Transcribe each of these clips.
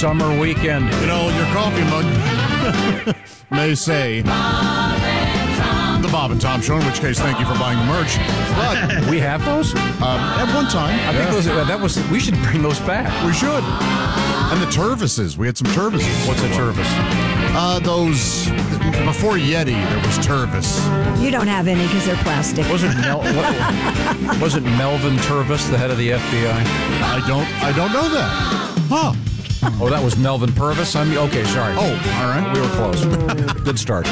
summer weekend. You know, your coffee mug may say the Bob and Tom Show, in which case, thank you for buying the merch. But We have those? at one time, I think we should bring those back. we should. And the Tervises. We had some Tervises. What's a Tervis? Those, before Yeti, there was Tervis. You don't have any because they're plastic. Wasn't Melvin Tervis the head of the FBI? I don't know that. Huh. Oh, that was Melvin Purvis? Okay, sorry. Oh, all right. We were close. Good start.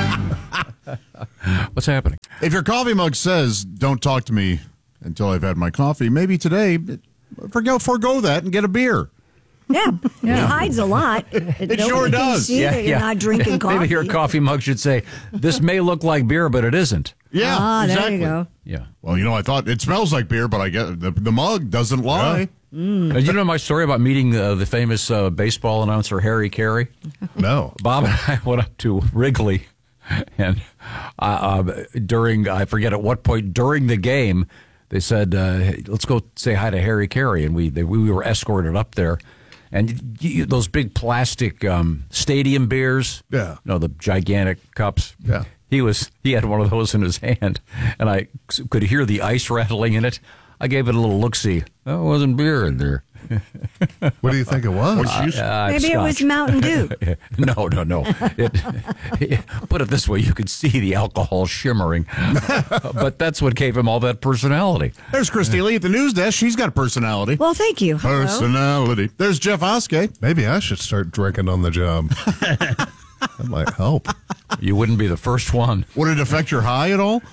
What's happening? If your coffee mug says, don't talk to me until I've had my coffee, maybe today, forgo that and get a beer. Yeah, it hides a lot. It sure does. See that you're not drinking coffee. Maybe your coffee mug should say, this may look like beer, but it isn't. Yeah, exactly. There you go. Yeah. Well, I thought it smells like beer, but I get the mug doesn't lie. Yeah. You know my story about meeting the famous baseball announcer Harry Carey? No. Bob and I went up to Wrigley, and during, I forget at what point during the game, they said, hey, let's go say hi to Harry Carey, and we were escorted up there. And those big plastic stadium beers, the gigantic cups. Yeah. He had one of those in his hand, and I could hear the ice rattling in it. I gave it a little look-see. Oh, it wasn't beer in there. What do you think it was? Maybe it was Mountain Dew. No. Put it this way, you could see the alcohol shimmering. But that's what gave him all that personality. There's Christy Lee at the news desk. She's got a personality. Well, thank you. Hello. Personality. There's Jeff Oskey. Maybe I should start drinking on the job. That might help. You wouldn't be the first one. Would it affect your high at all?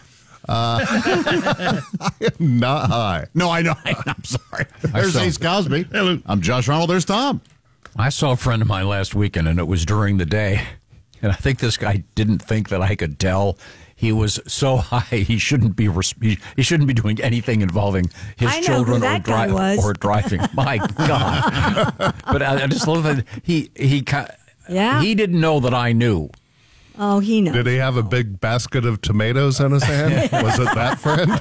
I am not high. No, I know. I'm sorry. There's Ace Cosby. Hello. I'm Josh Ronald. There's Tom. I saw a friend of mine last weekend, and it was during the day. And I think this guy didn't think that I could tell. He was so high, he shouldn't be doing anything involving his children or driving. My God! But I just love that he didn't know that I knew. Oh, he knows. Did he have a big basket of tomatoes in his hand? Was it that friend?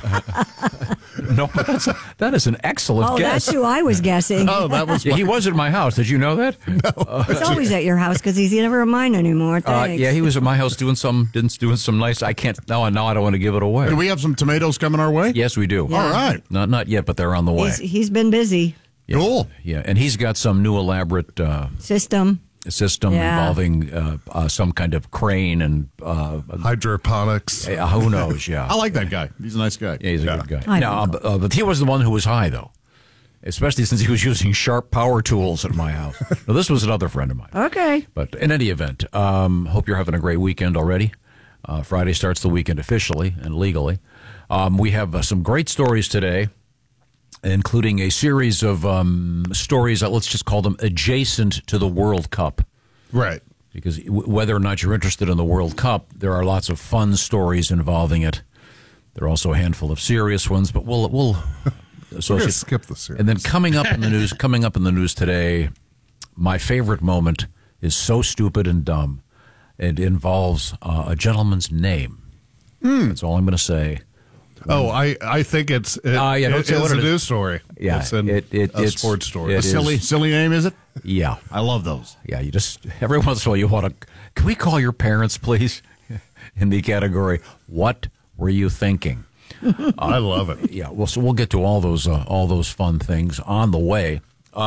No, that is an excellent guess. That's who I was guessing. That was. He was at my house. Did you know that? No. He's always at your house because he's never at mine anymore. Thanks. Yeah, he was at my house doing some nice. I can't now. I don't want to give it away. Do we have some tomatoes coming our way? Yes, we do. Yeah. All right. Not yet, but they're on the way. He's been busy. Yeah. Cool. Yeah, and he's got some new elaborate System involving some kind of crane and Hydroponics. who knows? Yeah, I like that guy. He's a nice guy. yeah, he's a good guy. Now, but he was the one who was high, though, especially since he was using sharp power tools at my house. Now, this was another friend of mine. Okay. But in any event, hope you're having a great weekend already. Friday starts the weekend officially and legally. We have some great stories today, including a series of stories that let's just call them adjacent to the World Cup. Right. Because whether or not you're interested in the World Cup, there are lots of fun stories involving it. There are also a handful of serious ones, but we'll We're gonna skip the series. And then coming up in the news today, my favorite moment is so stupid and dumb. It involves a gentleman's name. That's all I'm going to say. Oh, I think it's a news story. Yeah, it's a sports story. A silly name, is it? Yeah. I love those. Yeah, you just, every once in a while you want to, can we call your parents, please? In the category, what were you thinking? I love it. Yeah, well, so we'll get to all those fun things on the way.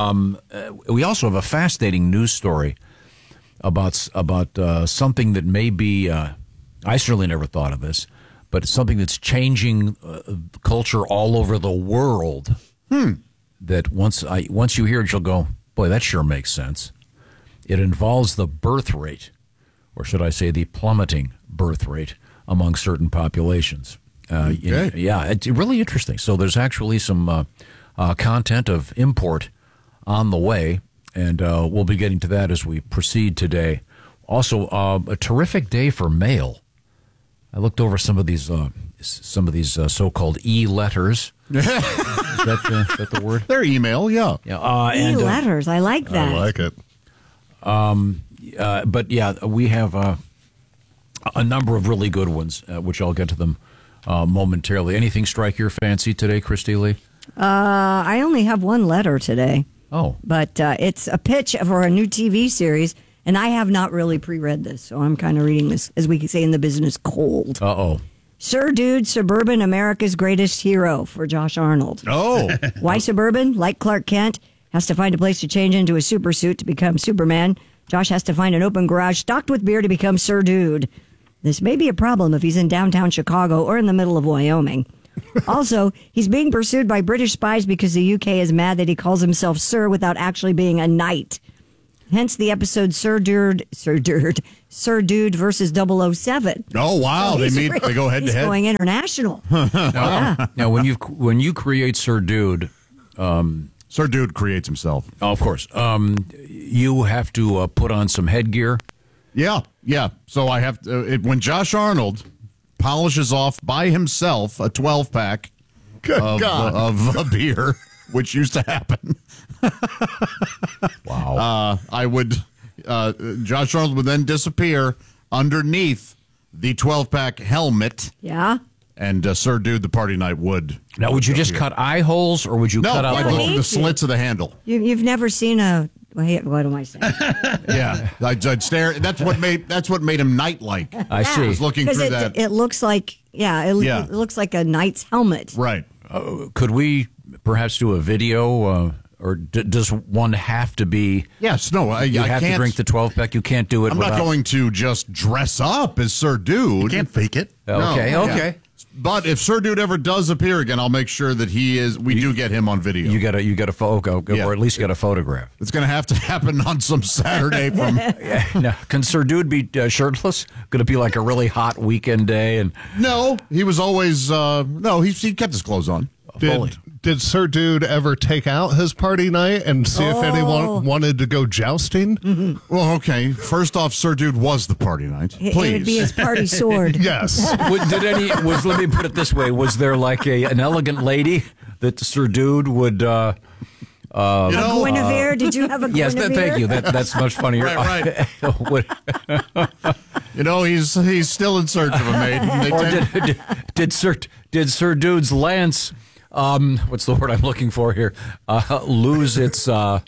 We also have a fascinating news story about something that may be, I certainly never thought of this, but it's something that's changing culture all over the world. That once you hear it, you'll go, boy, that sure makes sense. It involves the birth rate, or should I say the plummeting birth rate among certain populations. Yeah, it's really interesting. So there's actually some content of import on the way, and we'll be getting to that as we proceed today. Also, a terrific day for mail. I looked over some of these so-called e-letters. Is that the word? They're email, yeah. E-letters, I like that. I like it. But yeah, we have a number of really good ones, which I'll get to them momentarily. Anything strike your fancy today, Christy Lee? I only have one letter today. Oh. But it's a pitch for a new TV series, and I have not really pre-read this, so I'm kind of reading this, as we can say in the business, cold. Uh-oh. Sir Dude, Suburban America's Greatest Hero for Josh Arnold. Oh. Why Suburban? Like Clark Kent, has to find a place to change into a super suit to become Superman. Josh has to find an open garage stocked with beer to become Sir Dude. This may be a problem if he's in downtown Chicago or in the middle of Wyoming. Also, he's being pursued by British spies because the UK is mad that he calls himself Sir without actually being a knight. Hence the episode Sir Dude versus 007. Oh, wow. So They go head to he's head. going international. Yeah. Now, when you create Sir Dude, Sir Dude creates himself. of course, you have to put on some headgear. Yeah. So I have to, when Josh Arnold polishes off by himself a 12-pack of a beer, which used to happen. Wow. Josh Arnold would then disappear underneath the 12-pack helmet, Yeah. and Sir Dude, the party knight, would. Now, would you just cut eye holes, or would you No, cut out I the go whole? through the slits of the handle. You've never seen a... Wait, what am I saying? Yeah, I'd stare. That's what made him knight-like. I see. I was looking Because through that. it looks like, it looks like a knight's helmet. Right. Could we perhaps do a video, or does one have to be? Yes. No. You I have can't to drink the 12-pack. You can't do it. I'm not going to just dress up as Sir Dude. You can't fake it. Okay. No, Okay. yeah. But if Sir Dude ever does appear again, I'll make sure that we do get him on video. You got a photo, Yeah. or at least get a photograph. It's going to have to happen on some Saturday from. Now, can Sir Dude be shirtless? Could it be like a really hot weekend day? And No, he was always he kept his clothes on. Did Sir Dude ever take out his party night and see if anyone wanted to go jousting? Well, okay. First off, Sir Dude was the party night. It Please. would be his party sword. Yes. let me put it this way: was there like an elegant lady that Sir Dude would? Guinevere? Did you have a Yes, Guinevere? thank you. That's much funnier. Right. Would- He's still in search of a maiden. They tend- did Sir Dude's lance? What's the word I'm looking for here? Lose its. It's a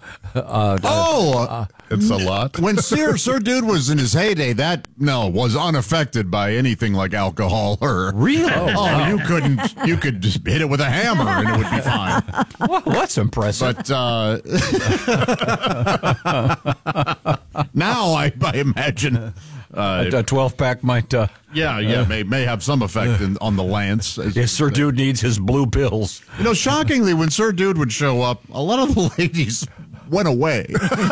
lot. When Sir Dude was in his heyday, was unaffected by anything like alcohol or Really? you could just hit it with a hammer and it would be fine. Well, that's impressive. But now I imagine a 12-pack might. may have some effect on the lance. Yes, Sir Dude needs his blue pills. Shockingly, when Sir Dude would show up, a lot of the ladies went away.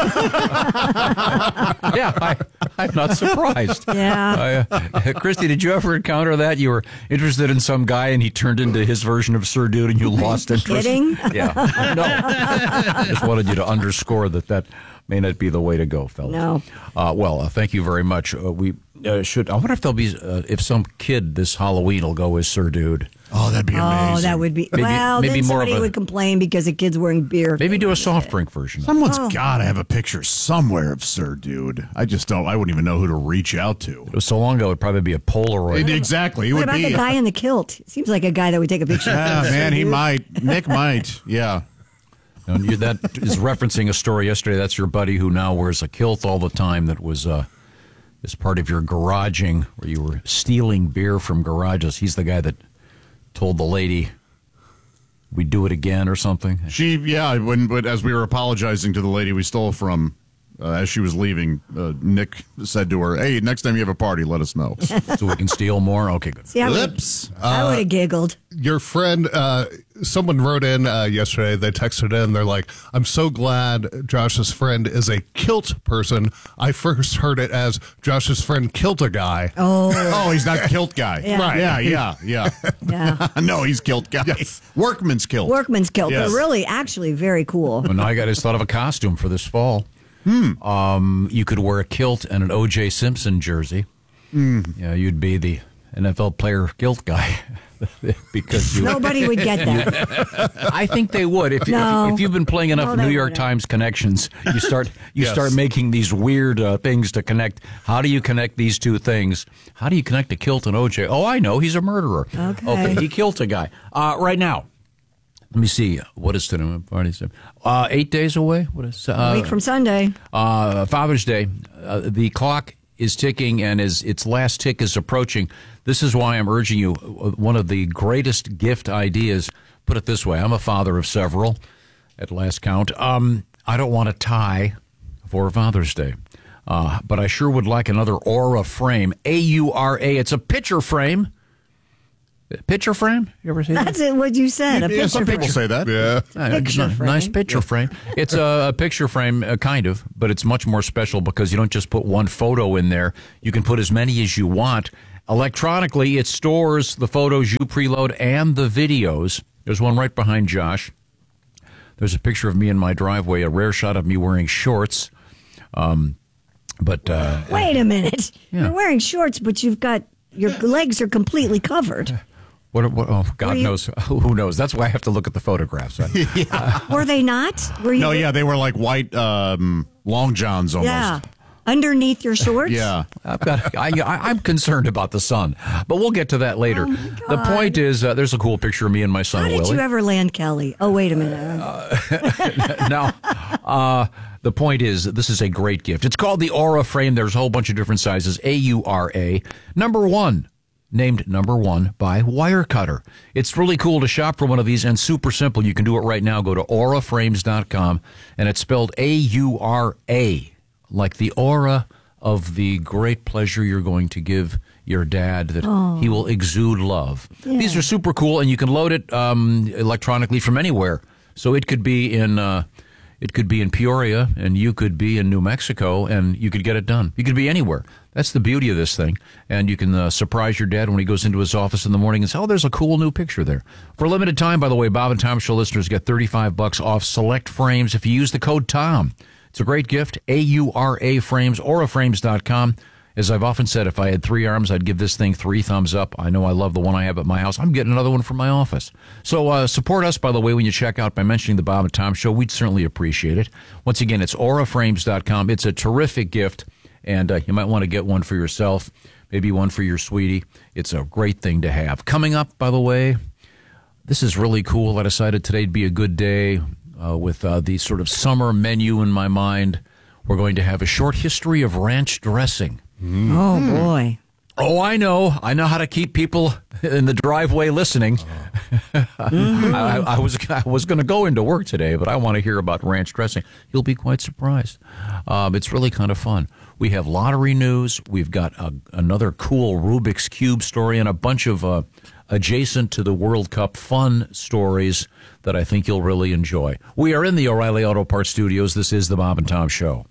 Yeah, I'm not surprised. Yeah. Christy, did you ever encounter that? You were interested in some guy and he turned into his version of Sir Dude and you lost interest? Kidding? Yeah. No. Just wanted you to underscore that may not be the way to go, fellas. No. Thank you very much. We should. I wonder if there'll be if some kid this Halloween will go as Sir Dude. Oh, that'd be amazing. Oh, that would be. Maybe then more of somebody a- would complain because the kid's wearing beer. Maybe do a soft drink version. Someone's got to have a picture somewhere of Sir Dude. I wouldn't even know who to reach out to. It was so long ago, it'd probably be a Polaroid. Exactly. It What would about be. the guy in the kilt? Seems like a guy that would take a picture. Yeah, of man, he Dude. might. Nick might. Yeah. And that is referencing a story yesterday. That's your buddy who now wears a kilt all the time. That was as part of your garaging, where you were stealing beer from garages. He's the guy that told the lady we'd do it again or something. But as we were apologizing to the lady we stole from, as she was leaving, Nick said to her, "Hey, next time you have a party, let us know." So we can steal more? Okay, good. See, I would have giggled. Your friend, someone wrote in yesterday, they texted in, they're like, I'm so glad Josh's friend is a kilt person. I first heard it as Josh's friend kilt a guy. Oh, he's not kilt guy. Yeah. Right. Yeah. Yeah. No, he's kilt guy. Yes. Workman's kilt. Workman's kilt. Yes. But really, actually, very cool. Well, now I just thought of a costume for this fall. You could wear a kilt and an O.J. Simpson jersey. Yeah, you'd be the NFL player kilt guy. Because Nobody would get that. I think they would. If you've been playing enough No, New they York wouldn't. Times connections, you start making these weird things to connect. How do you connect these two things? How do you connect a kilt and OJ? Oh, I know. He's a murderer. Okay. He killed a guy. Right now, Let me see. What is today? 8 days away? What is A week from Sunday. Father's Day. The clock is ticking, and its last tick is approaching. This is why I'm urging you, one of the greatest gift ideas, put it this way, I'm a father of several at last count. I don't want a tie for Father's Day, but I sure would like another Aura frame, A-U-R-A. It's a picture frame. Picture frame? You ever see that? That's it, what you said. A picture some people frame. say that. Yeah. Picture frame. Nice picture frame. It's a picture frame, kind of, but it's much more special because you don't just put one photo in there. You can put as many as you want. Electronically, it stores the photos you preload and the videos. There's one right behind Josh. There's a picture of me in my driveway, a rare shot of me wearing shorts. But Wait a minute. Yeah. You're wearing shorts, but your legs are completely covered. What? Oh, God knows. Who knows? That's why I have to look at the photographs. Were they not? Were you? No, yeah, they were like white long johns almost. Yeah. Underneath your shorts? Yeah. I'm concerned about the sun, but we'll get to that later. The point is, there's a cool picture of me and my son, How did Willie. you ever land Kelly? Oh, wait a minute. Now, the point is, this is a great gift. It's called the Aura frame. There's a whole bunch of different sizes. A-U-R-A. Number one. Named number one by Wirecutter. It's really cool to shop for one of these and super simple. You can do it right now. Go to auraframes.com, and it's spelled A-U-R-A, like the aura of the great pleasure you're going to give your dad, that he will exude love. Yeah. These are super cool, and you can load it electronically from anywhere. So it could be in Peoria, and you could be in New Mexico, and you could get it done. You could be anywhere. That's the beauty of this thing. And you can surprise your dad when he goes into his office in the morning and say, oh, there's a cool new picture there. For a limited time, by the way, Bob and Tom Show listeners get $35 off select frames if you use the code TOM. It's a great gift. A-U-R-A frames, auraframes.com. As I've often said, if I had three arms, I'd give this thing 3 thumbs up. I know I love the one I have at my house. I'm getting another one from my office. So support us, by the way, when you check out by mentioning the Bob and Tom Show. We'd certainly appreciate it. Once again, it's auraframes.com. It's a terrific gift, and you might want to get one for yourself, maybe one for your sweetie. It's a great thing to have. Coming up, by the way, this is really cool. I decided today'd be a good day with the sort of summer menu in my mind. We're going to have a short history of ranch dressing. Oh, boy. Oh, I know how to keep people in the driveway listening. I was going to go into work today, but I want to hear about ranch dressing. You'll be quite surprised. It's really kind of fun. We have lottery news. We've got another cool Rubik's Cube story and a bunch of adjacent to the World Cup fun stories that I think you'll really enjoy. We are in the O'Reilly Auto Parts studios. This is the Bob and Tom Show.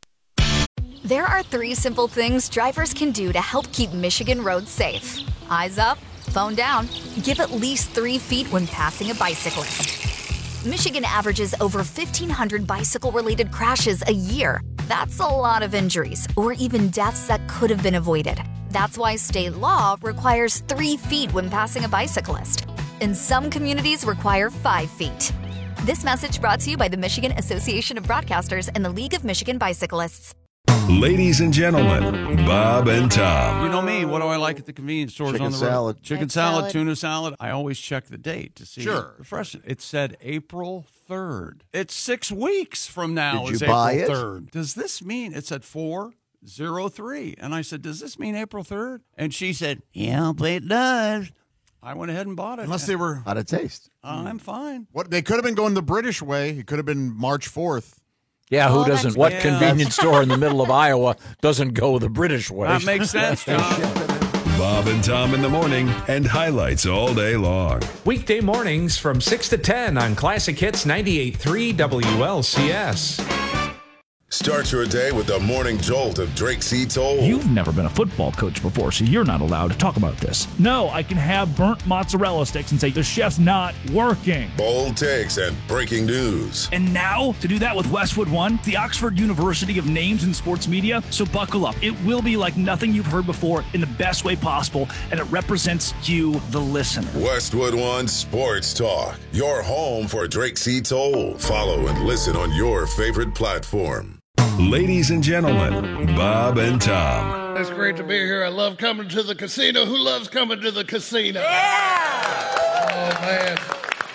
There are 3 simple things drivers can do to help keep Michigan roads safe. Eyes up, phone down, give at least 3 feet when passing a bicyclist. Michigan averages over 1,500 bicycle-related crashes a year. That's a lot of injuries, or even deaths that could have been avoided. That's why state law requires 3 feet when passing a bicyclist. And some communities require 5 feet. This message brought to you by the Michigan Association of Broadcasters and the League of Michigan Bicyclists. Ladies and gentlemen, Bob and Tom. You know me. What do I like at the convenience stores Chicken on the road? salad. Chicken salad, tuna salad. I always check the date to see Sure. the freshness. It said April 3rd. It's 6 weeks from now. Did is you buy April it? 3rd. Does this mean it said 403? And I said, does this mean April 3rd? And she said, yeah, but it does. I went ahead and bought it. Unless they were. How'd it taste? I'm fine. What they could have been going the British way. It could have been March 4th. Yeah, who doesn't? What yeah. convenience store in the middle of Iowa doesn't go the British way? That makes sense, John. Bob and Tom in the morning and highlights all day long. Weekday mornings from 6 to 10 on Classic Hits 98.3 WLCS. Start your day with the morning jolt of Drake C. Toll. You've never been a football coach before, so you're not allowed to talk about this. No, I can have burnt mozzarella sticks and say the chef's not working. Bold takes and breaking news. And now, to do that with Westwood One, the Oxford University of Names in Sports Media, so buckle up. It will be like nothing you've heard before in the best way possible, and it represents you, the listener. Westwood One Sports Talk. Your home for Drake C. Toll. Follow and listen on your favorite platform. Ladies and gentlemen, Bob and Tom. It's great to be here. I love coming to the casino. Who loves coming to the casino? Yeah! Oh, man.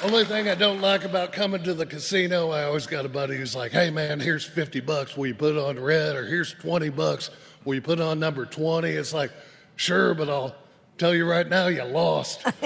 Only thing I don't like about coming to the casino, I always got a buddy who's like, hey man, here's $50. Will you put on red? Or here's $20. Will you put on number 20? It's like, sure, but I'll tell you right now, you lost. A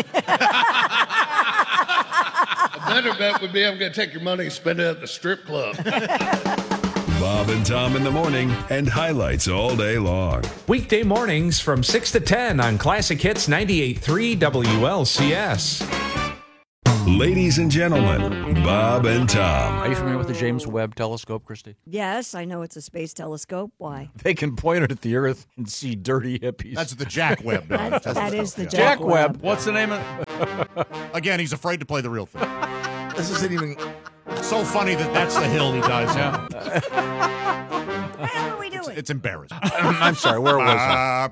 better bet would be I'm going to take your money and spend it at the strip club. Bob and Tom in the morning and highlights all day long. Weekday mornings from 6 to 10 on Classic Hits 98.3 WLCS. Ladies and gentlemen, Bob and Tom. Are you familiar with the James Webb Telescope, Christy? Yes, I know it's a space telescope. Why? They can point it at the Earth and see dirty hippies. That's the Jack Webb. That is the Jack Webb. What's the name of Again, he's afraid to play the real thing. This isn't even. It's so funny that's the hill he dies on. Hey, what are we doing? It's embarrassing. I'm sorry, where was I?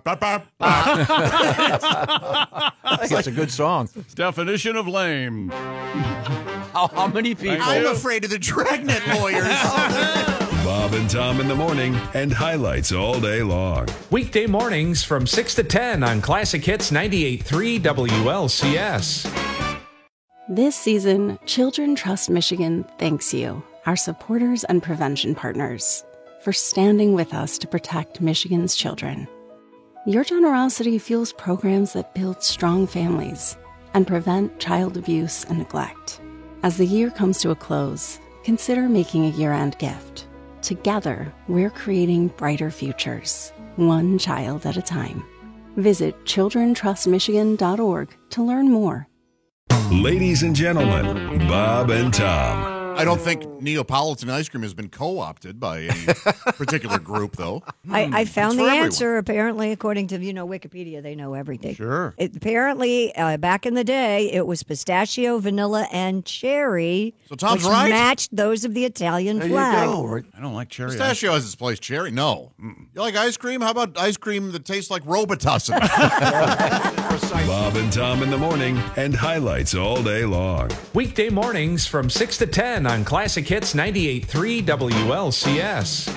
I think it's a good song. definition of lame? How many people? I'm afraid of the Dragnet lawyers. Bob and Tom in the morning and highlights all day long. Weekday mornings from 6 to 10 on Classic Hits 98.3 WLCS. This season, Children Trust Michigan thanks you, our supporters and prevention partners, for standing with us to protect Michigan's children. Your generosity fuels programs that build strong families and prevent child abuse and neglect. As the year comes to a close, consider making a year-end gift. Together, we're creating brighter futures, one child at a time. Visit childrentrustmichigan.org to learn more. Ladies and gentlemen, Bob and Tom. I don't think Neapolitan ice cream has been co-opted by any particular group, though. I found It's the for everyone. answer. Apparently, according to Wikipedia, they know everything. Sure. Apparently, back in the day, it was pistachio, vanilla, and cherry. So Tom's which right. Matched those of the Italian There flag. you go. I don't like cherry. Pistachio has its place. Cherry, no. You like ice cream? How about ice cream that tastes like Robitussin? Bob and Tom in the morning and highlights all day long. Weekday mornings from 6 to 10 on Classic Hits 98.3 WLCS.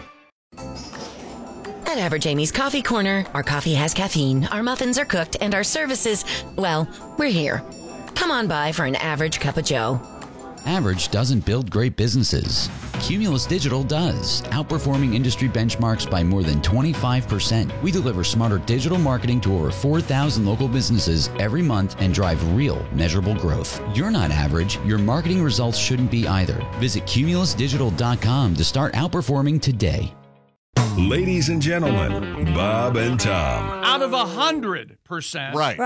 At Average Amy's Coffee Corner, our coffee has caffeine, our muffins are cooked, and our services, well, we're here. Come on by for an average cup of joe. Average doesn't build great businesses. Cumulus Digital does, outperforming industry benchmarks by more than 25%. We deliver smarter digital marketing to over 4,000 local businesses every month and drive real, measurable growth. You're not average. Your marketing results shouldn't be either. Visit cumulusdigital.com to start outperforming today. Ladies and gentlemen, Bob and Tom. Out of 100%, Right.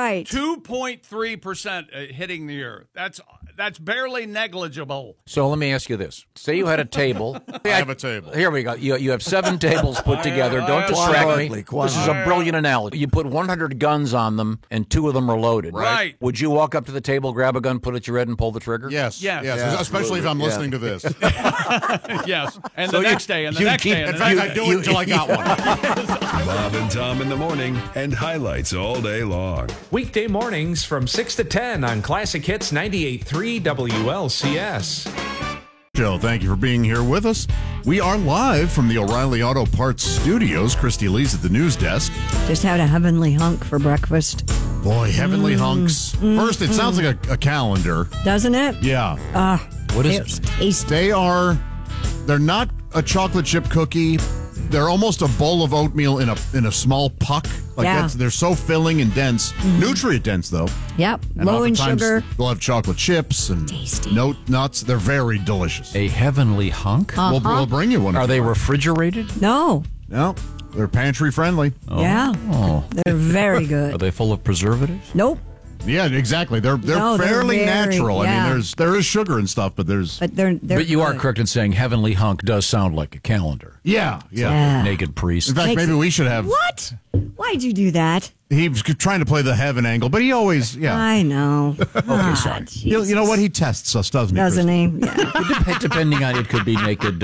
2.3% hitting the earth. That's barely negligible. So let me ask you this. Say you had a table. I have a table. Here we go. You have 7 tables put together. Don't distract me. This is a brilliant analogy. You put 100 guns on them, and 2 of them are loaded. Right. Would you walk up to the table, grab a gun, put it at your head, and pull the trigger? Yes. Yes. Yes. Especially if I'm listening to this. Yes. And So the you- next day, and the you next keep- day, and In the fact, next I do it until I got one. Bob and Tom in the morning and highlights all day long. Weekday mornings from 6 to 10 on Classic Hits 98.3 WLCS. Joe, thank you for being here with us. We are live from the O'Reilly Auto Parts Studios. Christy Lee's at the news desk. Just had a heavenly hunk for breakfast. Boy, heavenly hunks. First, it sounds like a calendar. Doesn't it? Yeah. What is It's it? tasty. They're not a chocolate chip cookie. They're almost a bowl of oatmeal in a small puck. Yeah. They're so filling and dense. Nutrient dense, though. Yep. And Low in oftentimes sugar. They'll have chocolate chips and Tasty. nuts. They're very delicious. A heavenly hunk? We'll bring you one. Are they refrigerated? No. No, they're pantry friendly. Yeah. Oh. They're very Are good. they full of preservatives? Nope. Yeah, exactly. They're No, they're fairly very- natural. yeah. I mean, there is sugar and stuff, but there's But they're But you are good. correct in saying heavenly hunk does sound like a calendar. yeah. Yeah. Naked priest. In fact, Makes maybe it- we should have. What? Why'd you do that? He was trying to play the heaven angle, but he always, I know. Okay, sorry. You know what? He tests us, doesn't he? Doesn't Christy? he? Yeah. Depending on it, could be naked,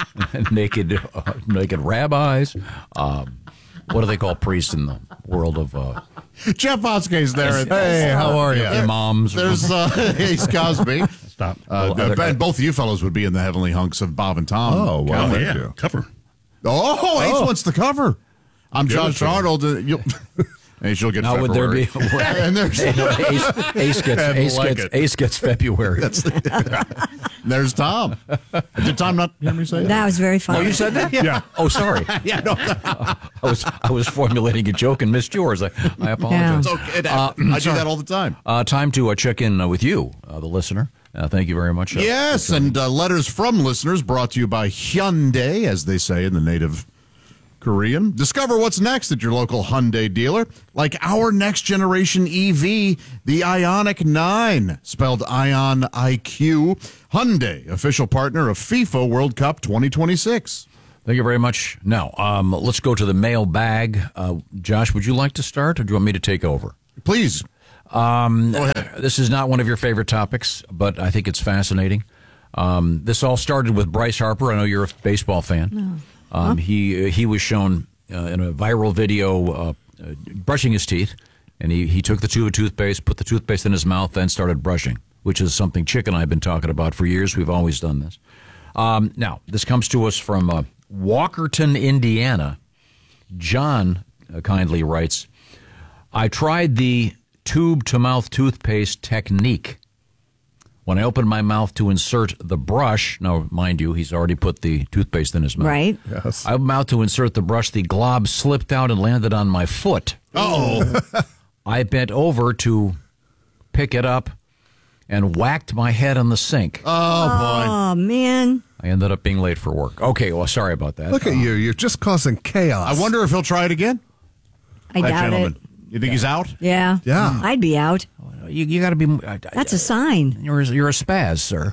naked rabbis. What do they call priests in the world of? Jeff Oskey's there. Hey, how are you, Yeah. imams? There's Ace Cosby. Stop. And both of you fellows would be in the heavenly hunks of Bob and Tom. Oh, wow. calendar. Yeah. Cover. Oh, Ace wants the cover. I'm Josh Arnold. And she'll get now February. would there be? And there's Ace gets February. There's Tom. Did Tom not hear me say that? That was very funny. Oh, you said that? Yeah. Oh, sorry. Yeah, no. I was formulating a joke and missed yours. I apologize. It's okay. I do that all the time. Time to check in with you, the listener. Thank you very much. Yes, and letters from listeners brought to you by Hyundai, as they say in the native Korean. Discover what's next at your local Hyundai dealer, like our next generation EV, the Ioniq 9, spelled Ion IQ. Hyundai, official partner of FIFA World Cup 2026. Thank you very much. Now, let's go to the mailbag. Josh, would you like to start, or do you want me to take over? Please. Go ahead. This is not one of your favorite topics, but I think it's fascinating. This all started with Bryce Harper. I know you're a baseball fan. He was shown in a viral video brushing his teeth, and he took the tube of toothpaste, put the toothpaste in his mouth, then started brushing, which is something Chick and I have been talking about for years. We've always done this. Now, this comes to us from Walkerton, Indiana. John kindly writes, I tried the tube-to-mouth toothpaste technique. When I opened my mouth to insert the brush, now, mind you, he's already put the toothpaste in his mouth. Right. Yes. I opened my mouth to insert the brush. The glob slipped out and landed on my foot. Uh-oh. I bent over to pick it up and whacked my head on the sink. Oh, man. I ended up being late for work. Okay, well, sorry about that. Look at you. You're just causing chaos. I wonder if he'll try it again. I That doubt gentleman. it. You think he's out? Yeah. Yeah. I'd be out. You got to be. That's a sign. You're a spaz, sir.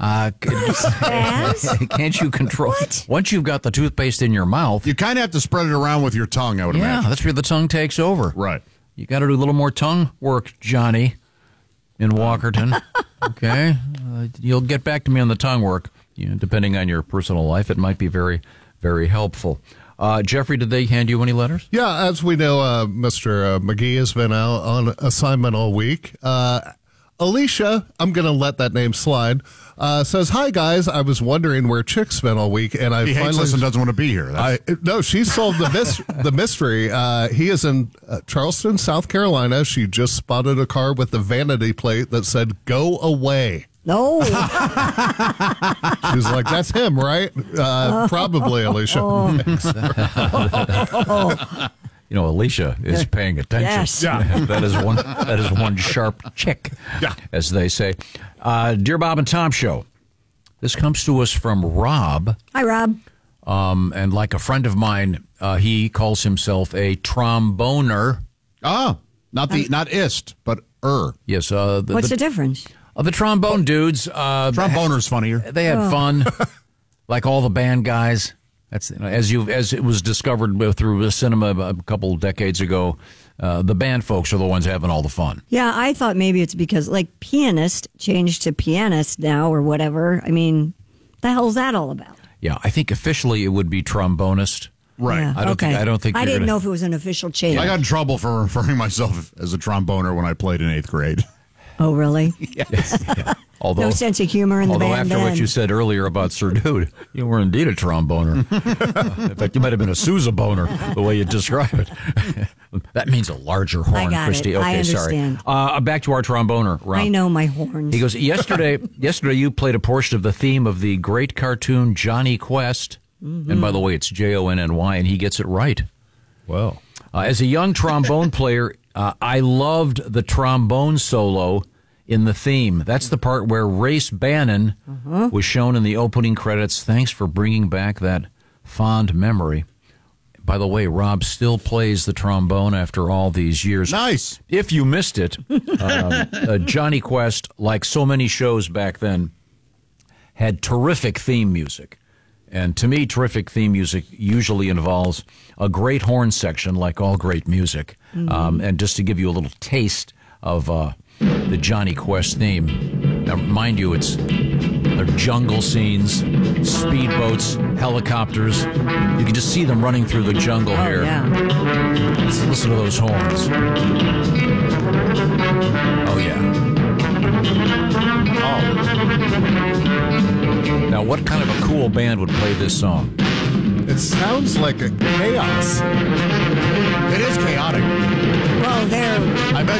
Spaz? Can't you control? What? Once you've got the toothpaste in your mouth, You kind of have to spread it around with your tongue, I would imagine. that's where the tongue takes over. Right. You got to do a little more tongue work, Johnny, in Walkerton. Okay, you'll get back to me on the tongue work. Depending on your personal life, it might be very, very helpful. Jeffrey, did they hand you any letters? Yeah, as we know, Mr. McGee has been out on assignment all week. Alicia, I'm going to let that name slide, says, hi, guys. I was wondering where Chick's been all week, and I He hates finally... us and doesn't want to be here. No, she solved the mystery. He is in Charleston, South Carolina. She just spotted a car with the vanity plate that said, go away. No. She was like, that's him, right? Probably, Alicia. Alicia is paying attention. Yes. Yeah. that is one sharp chick, as they say. Dear Bob and Tom Show, this comes to us from Rob. Hi, Rob. And like a friend of mine, he calls himself a tromboner. Not ist, but Yes. What's the difference? The trombone dudes. Tromboner's funnier. They had fun, like all the band guys. That's as it was discovered through cinema a couple decades ago. The band folks are the ones having all the fun. Yeah, I thought maybe it's because like pianist changed to pianist now or whatever. I mean, the hell's that all about? Yeah, I think officially it would be trombonist. Right. Yeah, I don't think. I didn't know if it was an official change. I got in trouble for referring myself as a tromboner when I played in 8th grade. Oh, really? Yes. Yeah. Although, no sense of humor in the band. Although after what you said earlier about Sir Dude, you were indeed a tromboner. In fact, you might have been a Sousa boner, the way you describe it. That means a larger horn, I got Christy. it. Okay, I understand. sorry. Back to our tromboner, Rob. I know my horns. He goes, yesterday you played a portion of the theme of the great cartoon Johnny Quest. Mm-hmm. And by the way, it's Jonny, and he gets it right. Wow. As a young trombone player, I loved the trombone solo in the theme. That's the part where Race Bannon was shown in the opening credits. Thanks for bringing back that fond memory. By the way, Rob still plays the trombone after all these years. Nice. If you missed it, Johnny Quest, like so many shows back then, had terrific theme music. And to me, terrific theme music usually involves a great horn section, like all great music. And just to give you a little taste of the Johnny Quest theme. Now, mind you, it's jungle scenes, speedboats, helicopters. You can just see them running through the jungle here. Yeah. Let's listen to those horns. Oh, yeah. Oh. Now, what kind of a cool band would play this song? It sounds like a chaos. It is chaotic.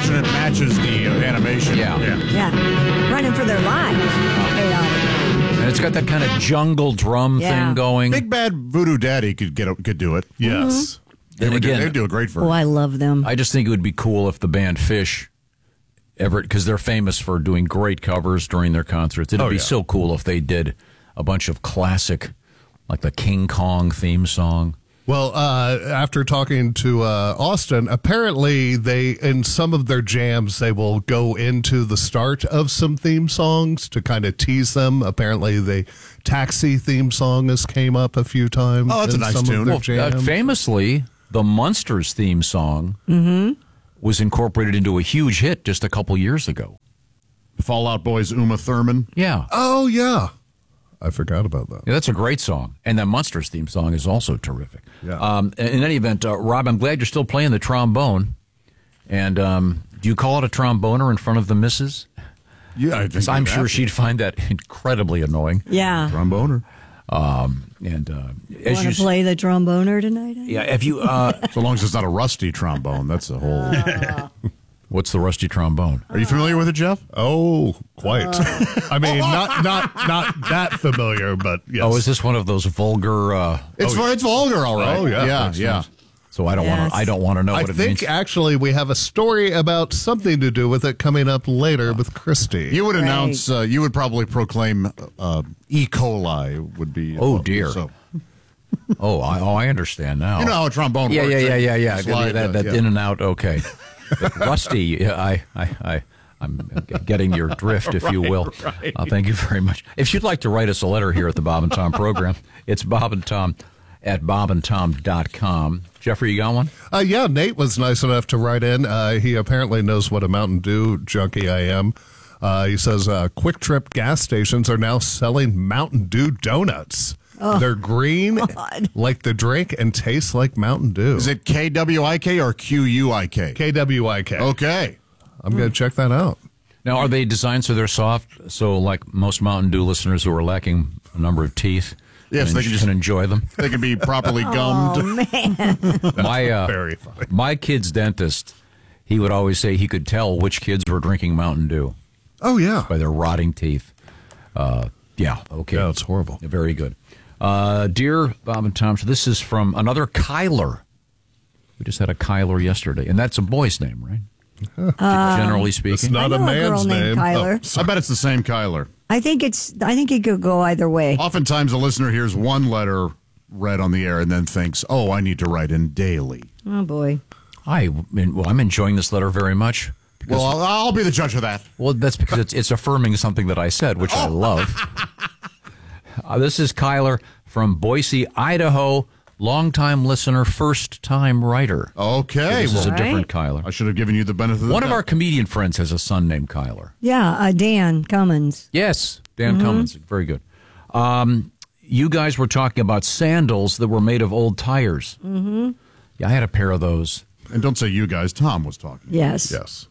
imagine it matches the animation. Yeah. Yeah, running for their lives. And it's got that kind of jungle drum thing going. Big Bad Voodoo Daddy could do it. Yes. And again, they'd do a great version. Oh, I love them. I just think it would be cool if the band Fish because they're famous for doing great covers during their concerts. It'd be so cool if they did a bunch of classic, like the King Kong theme song. Well, after talking to Austin, apparently in some of their jams, they will go into the start of some theme songs to kind of tease them. Apparently, the Taxi theme song has came up a few times. Oh, that's a nice tune. Well, famously, the Munsters theme song was incorporated into a huge hit just a couple years ago. Fall Out Boy's Uma Thurman. Yeah. Oh, yeah. I forgot about that. Yeah, that's a great song. And that Munsters theme song is also terrific. Yeah. In any event, Rob, I'm glad you're still playing the trombone. And do you call it a tromboner in front of the missus? Yeah, I think I'm sure she'd find that incredibly annoying. Yeah. Tromboner. As Want to play the tromboner tonight? Yeah, if you so long as it's not a rusty trombone, that's the whole. What's the rusty trombone? Are you familiar with it, Jeff? Oh, quite. I mean, not that familiar, but yes. Oh, is this one of those vulgar? It's vulgar, all right. Oh, yeah. Yeah. So I don't want to. I don't want to know what it means. I think actually we have a story about something to do with it coming up later with Christy. You would announce. You would probably proclaim E. coli would be. Oh dear. So. I understand now. You know how a trombone works. Yeah. Slide, that in and out. Okay. Rusty, I'm getting your drift, if you will. Right. Thank you very much. If you'd like to write us a letter here at the Bob and Tom program, it's Bob and Tom at bobandtom.com. Jeffrey, you got one? Yeah, Nate was nice enough to write in. He apparently knows what a Mountain Dew junkie I am. He says Quick Trip gas stations are now selling Mountain Dew donuts. Oh, they're green, like the drink, and taste like Mountain Dew. Is it KWIK or QUIK? KWIK. Okay. I'm going to check that out. Now, are they designed so they're soft? So, like most Mountain Dew listeners who are lacking a number of teeth, yes, they can enjoy them. They can be properly gummed. Oh, man. Very funny. My kid's dentist, he would always say he could tell which kids were drinking Mountain Dew. Oh, yeah. By their rotting teeth. Yeah, okay. Yeah, it's horrible. Very good. Dear Bob and Tom, so this is from another Kyler. We just had a Kyler yesterday, and that's a boy's name, right? Generally speaking. It's not a man's name. Kyler. I bet it's the same Kyler. I think it could go either way. Oftentimes, a listener hears one letter read on the air and then thinks, "Oh, I need to write in daily." Oh boy. I'm enjoying this letter very much. Well, I'll be the judge of that. Well, that's because it's affirming something that I said, which I love. This is Kyler from Boise, Idaho. Longtime listener, first-time writer. Okay. So this is a different Kyler. I should have given you the benefit of the One of doubt. our comedian friends has a son named Kyler. Yeah, Dan Cummins. Yes, Dan Cummins. Very good. You guys were talking about sandals that were made of old tires. Mm-hmm. Yeah, I had a pair of those. And don't say you guys. Tom was talking. Yes. Yes.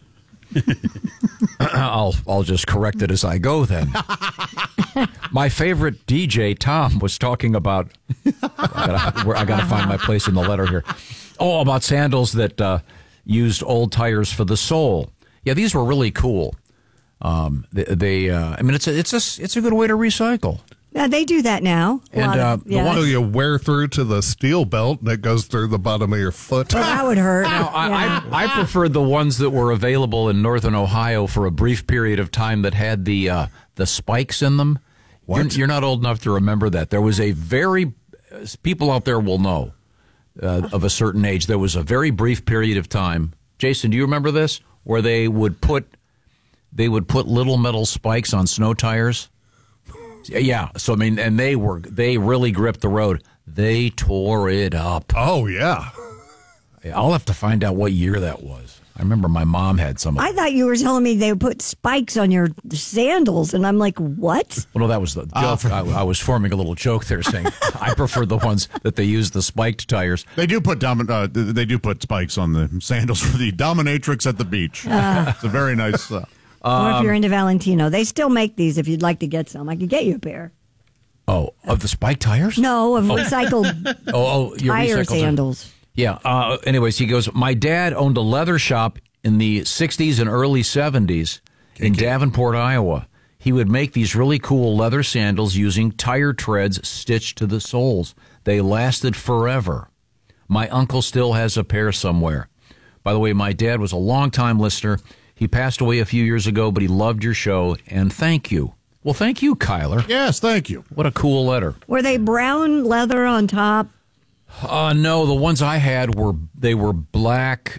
I'll just correct it as I go then. My favorite DJ, Tom, was talking about. I got to find my place in the letter here. Oh, about sandals that used old tires for the sole. Yeah, these were really cool. I mean, it's a good way to recycle. Yeah, they do that now. And the one you wear through to the steel belt that goes through the bottom of your foot. Well, that would hurt. Now, I preferred the ones that were available in northern Ohio for a brief period of time that had the spikes in them. You're not old enough to remember that. There was people out there will know of a certain age. There was a very brief period of time. Jason, do you remember this? Where they would put little metal spikes on snow tires. Yeah, so I mean, and they really gripped the road. They tore it up. Oh yeah. I'll have to find out what year that was. I remember my mom had some. I thought you were telling me they would put spikes on your sandals, and I'm like, what? Well, no, that was the joke. I was forming a little joke there, saying I prefer the ones that they use the spiked tires. They do put spikes on the sandals for the dominatrix at the beach. It's a very nice. Or if you're into Valentino, they still make these. If you'd like to get some, I could get you a pair. Oh, of the spiked tires? No, of recycled. Your tire recycled sandals. Yeah. Anyways, he goes, my dad owned a leather shop in the 60s and early 70s in Davenport, Iowa. He would make these really cool leather sandals using tire treads stitched to the soles. They lasted forever. My uncle still has a pair somewhere. By the way, my dad was a longtime listener. He passed away a few years ago, but he loved your show, and thank you. Well, thank you, Kyler. Yes, thank you. What a cool letter. Were they brown leather on top? No, the ones I had were black.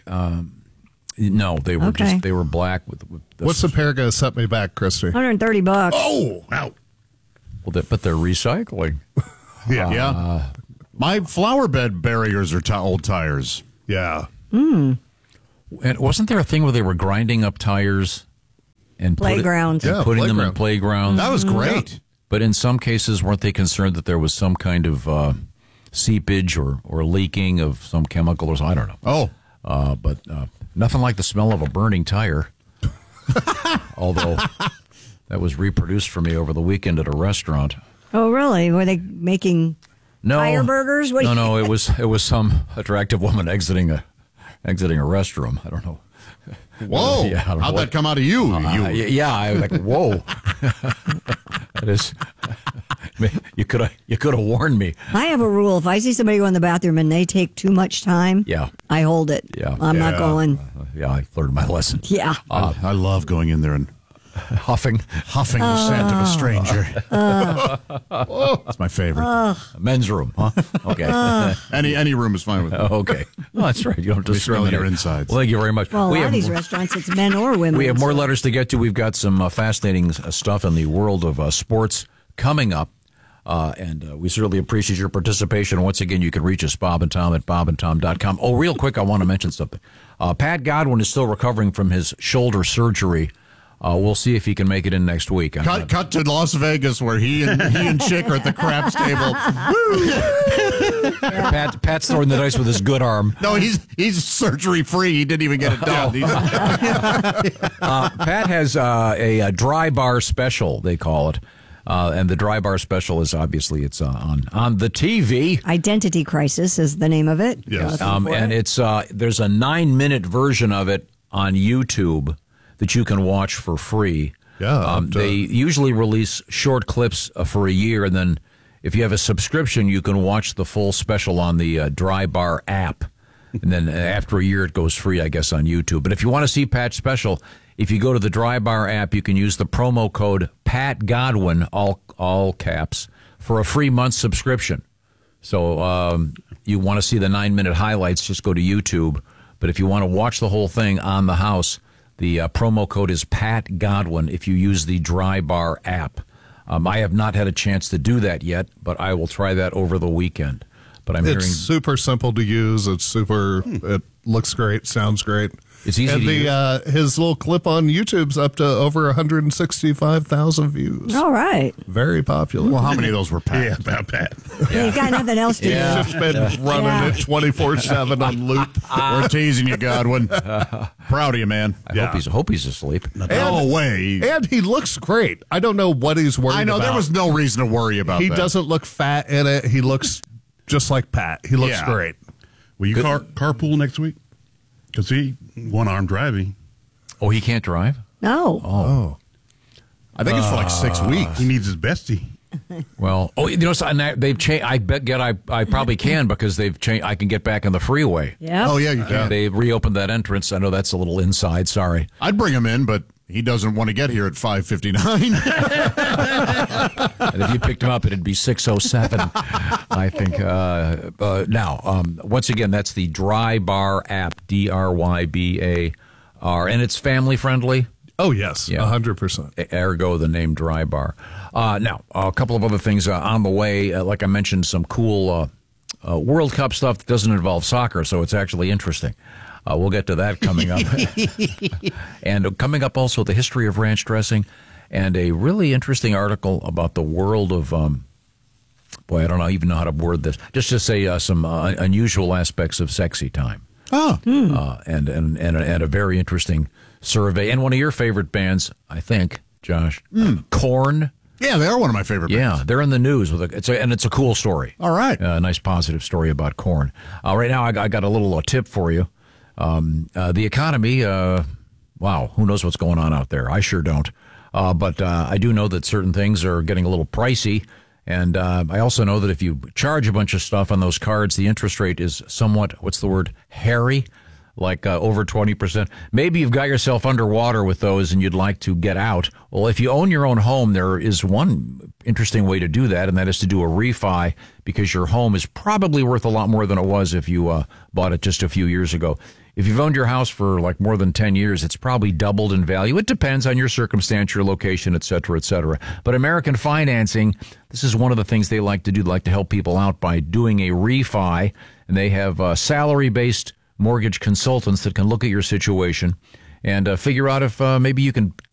No, they were Okay. they were black with What's the pair going to set me back, Christy? $130. Oh, wow. Well, but they're recycling. Yeah. My flower bed barriers are old tires. Yeah. And wasn't there a thing where they were grinding up tires and Playgrounds. putting them in playgrounds? That was great. But in some cases, weren't they concerned that there was some kind of seepage or leaking of some chemical or something? I don't know. But nothing like the smell of a burning tire. Although that was reproduced for me over the weekend at a restaurant. Oh, really? Were they making tire burgers? No. It was some attractive woman exiting a restroom. I don't know. Whoa! Yeah, I don't know How'd what- that come out of you? I was like, whoa. That is. You could have warned me. I have a rule. If I see somebody go in the bathroom and they take too much time, I hold it. Yeah. I'm not going. I learned my lesson. Yeah. I love going in there and huffing the scent of a stranger. That's my favorite. Men's room, huh? Okay. Any room is fine with me. Okay. No, that's right. You don't have to We smell discriminate. your insides. Well, thank you very much. Well, a lot of these restaurants, it's men or women. We have more letters to get to. We've got some fascinating stuff in the world of sports coming up. And we certainly appreciate your participation. Once again, you can reach us, Bob and Tom, at bobandtom.com. Oh, real quick, I want to mention something. Pat Godwin is still recovering from his shoulder surgery. We'll see if he can make it in next week. Cut to Las Vegas, where he and Chick are at the craps table. Pat's throwing the dice with his good arm. No, he's surgery free. He didn't even get it done. Pat has a dry bar special, they call it. And the dry bar special is obviously it's on the TV. Identity Crisis is the name of it. Yes. And it's there's a 9-minute version of it on YouTube that you can watch for free. Yeah. They usually release short clips for a year, and then if you have a subscription, you can watch the full special on the Dry Bar app. And then after a year, it goes free, I guess, on YouTube. But if you want to see Pat's special, if you go to the Dry Bar app, you can use the promo code Pat Godwin, all caps, for a free month subscription. So you want to see the 9-minute highlights, just go to YouTube. But if you want to watch the whole thing on the house, the promo code is Pat Godwin if you use the Dry Bar app. I have not had a chance to do that yet, but I will try that over the weekend. But I'm It's hearing super simple to use. It's super. It looks great. Sounds great. It's easy and to use. His little clip on YouTube's up to over 165,000 views. All right. Very popular. Well, how many of those were Pat? Yeah, about Pat. You got nothing else to do. He's just been running it 24/7 on loop. We're teasing you, Godwin. Proud of you, man. I hope he's asleep. No way. And he looks great. I don't know what he's worried about. I know there was no reason to worry about He that. doesn't look fat in it. He looks just like Pat. He looks great. Will you carpool next week? Because he one-arm driving. Oh, he can't drive? No. Oh. I think it's for like 6 weeks. He needs his bestie. Well, they've changed. I probably can because they've changed. I can get back on the freeway. Yeah. Oh, yeah, you can. They reopened that entrance. I know that's a little inside. Sorry. I'd bring him in, but he doesn't want to get here at 5:59. And if you picked him up, it'd be 6:07. I think. Now, once again, that's the Dry Bar app, DRYBAR, and it's family friendly. Oh, yes, 100%. Ergo, the name Dry Bar. Now, a couple of other things on the way. Like I mentioned, some cool World Cup stuff that doesn't involve soccer, so it's actually interesting. We'll get to that coming up. And coming up also, the history of ranch dressing and a really interesting article about the world of, boy, I don't even know how to word this. Just to say some unusual aspects of sexy time. Oh. And a very interesting survey. And one of your favorite bands, I think, Josh, Korn. Yeah, they are one of my favorite bands. Yeah, they're in the news and it's a cool story. All right. A nice positive story about Korn. Right now, I got a little tip for you. The economy, wow, who knows what's going on out there? I sure don't. But I do know that certain things are getting a little pricey. And I also know that if you charge a bunch of stuff on those cards, the interest rate is somewhat, what's the word, hairy, like over 20%. Maybe you've got yourself underwater with those and you'd like to get out. Well, if you own your own home, there is one interesting way to do that, and that is to do a refi, because your home is probably worth a lot more than it was if you bought it just a few years ago. If you've owned your house for like more than 10 years, it's probably doubled in value. It depends on your circumstance, your location, et cetera, et cetera. But American Financing, this is one of the things they like to do. They like to help people out by doing a refi, and they have salary-based mortgage consultants that can look at your situation and figure out if maybe you can